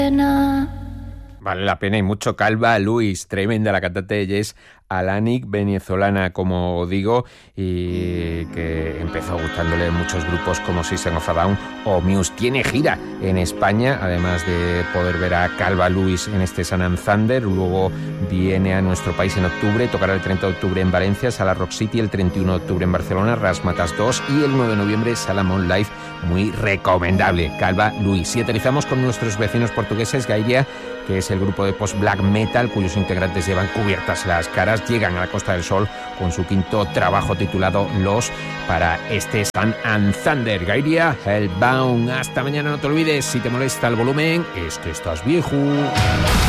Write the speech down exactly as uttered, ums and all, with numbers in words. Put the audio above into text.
Vale la pena y mucho. Calva Louis, tremenda la cantante de jazz Alanik, venezolana, como digo, y que empezó gustándole muchos grupos como System of a Down o Muse. Tiene gira en España, además de poder ver a Calva Louis en este Sun and Thunder. Luego viene a nuestro país en octubre, tocará el treinta de octubre en Valencia, Sala Rock City, el treinta y uno de octubre en Barcelona, Razzmatazz dos, y el nueve de noviembre Salamón Live, muy recomendable. Calva Louis. Y aterrizamos con nuestros vecinos portugueses, Gairia, que es el grupo de post-black metal cuyos integrantes llevan cubiertas las caras. Llegan a la Costa del Sol con su quinto trabajo titulado Los para este Sun and Thunder. Gairia, Hellbound. Hasta mañana, no te olvides, si te molesta el volumen, es que estás viejo.